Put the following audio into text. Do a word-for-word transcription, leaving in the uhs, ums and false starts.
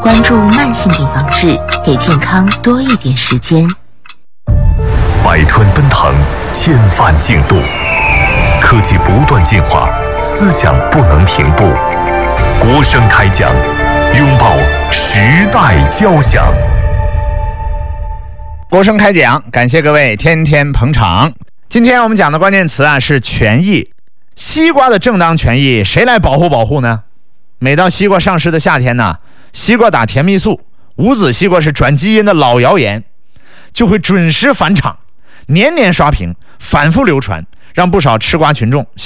关注慢性病防治，给健康多一点时间。 百川奔腾，千帆竞渡，科技不断进化，思想不能停步。国声开讲，拥抱时代交响。 国声开讲，感谢各位天天捧场。今天我们讲的关键词啊是权益。西瓜的正当权益谁来保护保护呢？每到西瓜上市的夏天呢，西瓜打甜蜜素，无籽西瓜是转基因的老谣言就会准时返场，年年刷屏，反复流传，让不少吃瓜群众